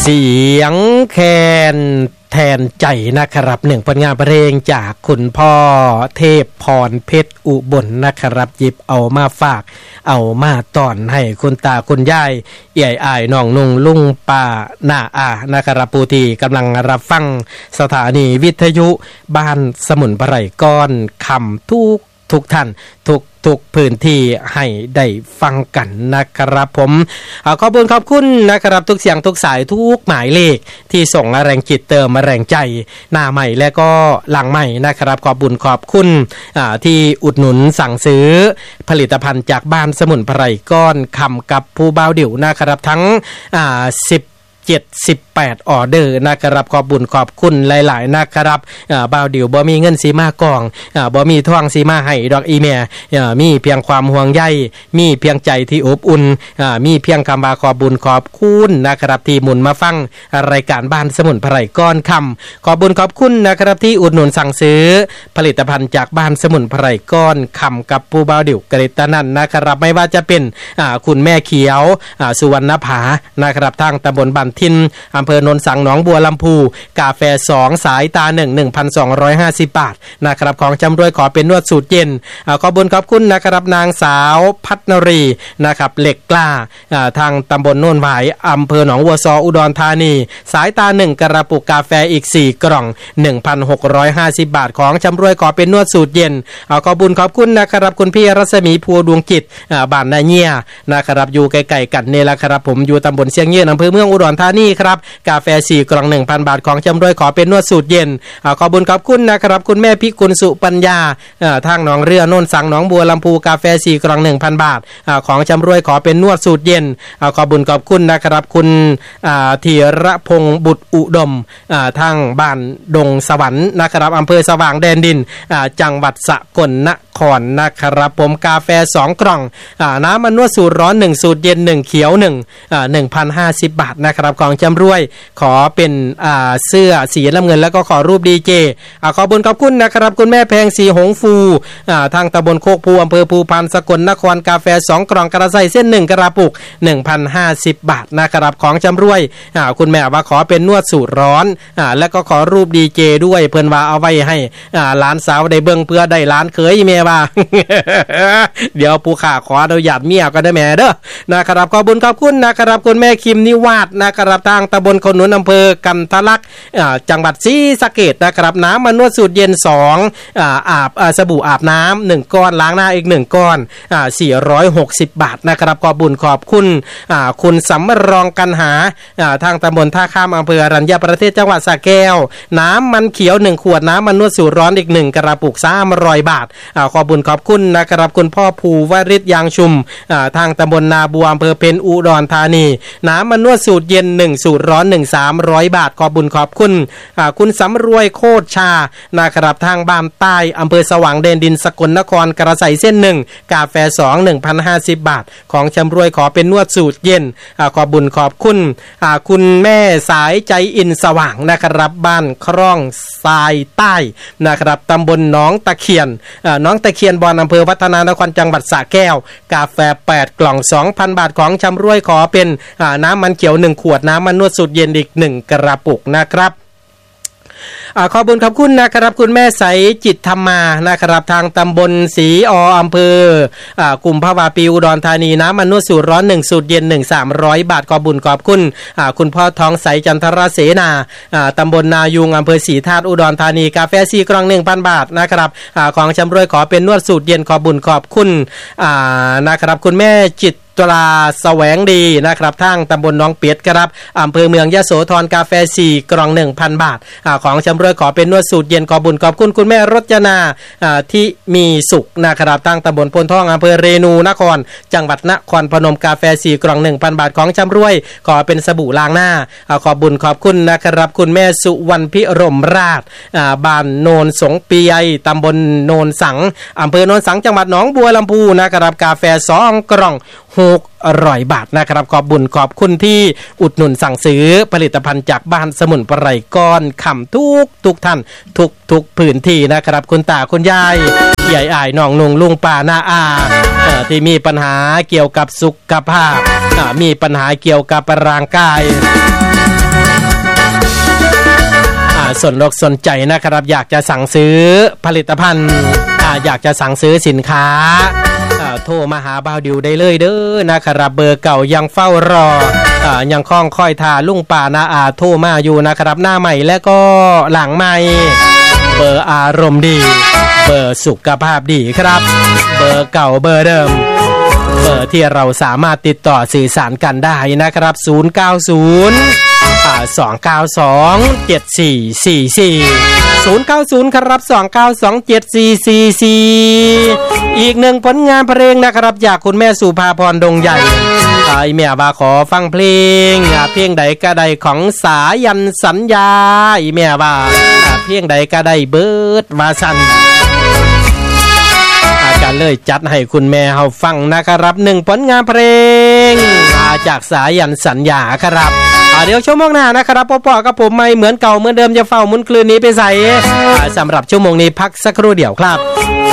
เสียงแคนแทนใจนะครับหนึ่งผลงานเพลงจากคุณพ่อเทพพรเพชรอุบลนะครับหยิบเอามาฝากเอามาตอนให้คุณตาคุณยายเอี่ยอ้ายน้องนุ่งลุงป้าหน้าอานะครับผู้ที่กำลังรับฟังสถานีวิทยุบ้านสมุนไพรก้อนคำทุกท่านทุกพื้นที่ให้ได้ฟังกันนะครับผมขอบคุณนะครับทุกเสียงทุกสายทุกหมายเลขที่ส่งแรงจิตเติมแรงใจหน้าใหม่และก็หลังใหม่นะครับขอบคุณที่อุดหนุนสั่งซื้อผลิตภัณฑ์จากบ้านสมุนไพรก้อนคำกับผู้บ่าวดิวนะครับทั้ง78ออเดอร์นะครับขอบคุณหลายๆนะครับบ่าวดิวบ่มีเงินสีมากองบ่มีทองสีมาให้ดอกอีเมลมีเพียงความห่วงใยมีเพียงใจที่อบอุ่นมีเพียงคำว่าขอบคุณนะครับที่หมุนมาฟังรายการบ้านสมุนไพรก้อนคำขอบคุณนะครับที่อุดหนุนสั่งซื้อผลิตภัณฑ์จากบ้านสมุนไพรก้อนคำกับผู้บ่าวดิวกฤตนันท์นะครับไม่ว่าจะเป็นคุณแม่เขียวสุวรรณภานะครับทางตำบลบันทินอำเภอโนนสังหนองบัวลำพูกาแฟ2สายตา1,250 บาทนะครับของจำรวยขอเป็นนวดสูตรเย็นขอบคุณนะครับนางสาวพัฒนรีนะครับเหล็กกล้าทางตำบลโนนหวายอำเภอหนองวัวซออุดรธานีสายตา1กระปุกกาแฟอีก4กล่อง 1,650 บาทของจำรวยขอเป็นนวดสูตรเย็นขอบคุณนะครับคุณพี่รัศมีพัวดวงจิตบ้านนาเงียนะครับอยู่ใกล้ๆกันนี่แหละครับผมอยู่ตำบลเชียงยืนอำเภอเมืองอุดรธานีครับกาแฟ4กล่อง 1,000 บาทของจำรวยขอเป็นนวดสูตรเย็นขอบคุณนะครับคุณแม่พิกุลสุปัญญาทางหนองเรือโน่นสังหนองบัวลำพูกาแฟ4กล่อง 1,000 บาทของจำรวยขอเป็นนวดสูตรเย็นขอบคุณนะครับคุณธีรพงษ์บุตรอุดมทางบ้านดงสวรรค์นะครับอำเภอสว่างแดนดินจังหวัดสกลนครนะครับผมกาแฟ2กล่องน้ำมันนวดสูตรร้อน1สูตรเย็น1เขียว1 1,050 บาทนะครับของจำรวยขอเป็นเสื้อสีน้ำเงินแล้วก็ขอรูปดีเจขอบคุณนะครับคุณแม่แพงสีหงฟูทางตำบลโคกภูอำเภอภูพานสกลนครกาแฟ2กล่องกระใสเส้น1กระปุก 1,050 บาทนะครับของจำรวยคุณแม่ว่าขอเป็นนวดสูตรร้อนแล้วก็ขอรูปดีเจด้วยเพิ่นว่าเอาไว้ให้หลานสาวได้เบิ่งเพื่อได้หลานเขยแม่ว่า เดี๋ยวผู้ข้าขออนุญาตเมียก็ได้แม่เด้อนะครับขอบคุณนะครับคุณแม่คิมนิวาสนะครับทางตำบลขนุนอำเภอกันทะลักจังหวัดศรีสะเกษนะครับน้ำมันนวดสูตรเย็น2อาบสบู่อาบน้ำ1ก้อนล้างหน้าอีก1ก้อน460 บาทนะครับขอบคุณคุณสำรองกันหาทางตำบลท่าข้ามอำเภออรัญญประเทศจังหวัดสระแก้วน้ำมันเขียว1ขวดน้ำมันนวดสูตรร้อนอีก1กระปุก300 บาทขอบคุณนะครับคุณพ่อภูวริศยางชุมทางตำบลนาบัวอำเภอเพ็ญอุดรธานีน้ำมันนวดสูตรเย็น1สูตรร้อน300 บาทขอบคุณคุณสำรวยโคตรชานะครับทางบ้านใต้อำเภอสว่างแดนดินสกลนครกระใสเส้น1กาแฟ2 1,050 บาทของจำรวยขอเป็นนวดสูตรเย็นขอบคุณคุณแม่สายใจอินสว่างนะครับบ้านคร่องทรายใต้นะครับตำบลหนองตะเคียนบอนอำเภอวัฒนานครจังหวัดสระแก้วกาแฟ8กล่อง 2,000 บาทของจำรวยขอเป็นน้ำมันเขียว1ขวดน้ำมันนวดสูตรเย็นอีก1กระปุกนะครับขอบคุณนะครับคุณแม่ใสจิตธรรมานะครับทางตำบลศรีอำเภอกุมภาวะปีอุดรธานีน้ำมันนวดสูตรร้อน1สูตรเย็น300 บาทขอบคุณคุณพ่อทองใสจันทรเสนาตำบลนายุงอำเภอศรีธาตุอุดรธานีกาแฟ4กล่อง 1,000 บาทนะครับของจำรวยขอเป็นนวดสูตรเย็นขอบคุณนะครับคุณแม่จิตตราแสวงดีนะครับทางตำบลหนองเป็ดครับอำเภอเมืองยโสธรกาแฟ4กล่อง 1,000 บาทของจำรวยขอเป็นนวดสูตรเย็นขอบคุณคุณแม่รจนาที่มีสุขนะครับทางตำบลพลทองอำเภอเรนูนครจังหวัดนครพนมกาแฟ4กล่อง 1,000 บาทของจำรวยขอเป็นสบู่ล้างหน้าขอบคุณนะครับคุณแม่สุวรรณพิรมราชบ้านโนนสงเปียตำบลโนนสังอำเภอโนนสังจังหวัดหนองบัวลำพูนะครับกาแฟ2กล่อง 600 บาทนะครับขอบบุญขอบคุณที่อุดหนุนสั่งซื้อผลิตภัณฑ์จากบ้านสมุนไพรก้อนคำทุกท่านทุกพื้นที่นะครับคุณตาคุณยายใหญ่อ้ายน้องนุ่งลุงป้าน้าอาที่มีปัญหาเกี่ยวกับสุขภาพมีปัญหาเกี่ยวกับร่างกายสนอกสนใจนะครับอยากจะสั่งซื้อผลิตภัณฑ์อยากจะสั่งซื้อสินค้าโทรมาหาบ่าวดิวได้เลยเด้อนะครับเบอร์เก่ายังเฝ้ารอยังคล้องคอยท่าลุงป่านาอาโทรมาอยู่นะครับหน้าใหม่และก็หลังใหม่เบอร์อารมณ์ดีเบอร์สุขภาพดีครับเบอร์เก่าเบอร์เดิมเบอร์ที่เราสามารถติดต่อสื่อสารกันได้นะครับ090-292-7444 ครับ292-7444อีกหนึ่งผลงานเพลงนะครับจากคุณแม่สุภาพรดงใหญ่แม่ว่าขอฟังเพลงเพลงใดก็ได้ของสายันสัญญาแม่ว่าเพลงใดก็ได้เบิดว่าสั่นกันเลยจัดให้คุณแม่เฮาฟังนะครับหนึ่งผลงานเพลงจากสายันสัญญาครับเดี๋ยวชั่วโมงหน้านะครับพ่อๆกับผมไม่เหมือนเก่าเหมือนเดิมจะเฝ้ามุนคลื่นนี้ไปใส่สำหรับชั่วโมงนี้พักสักครู่เดียวครับ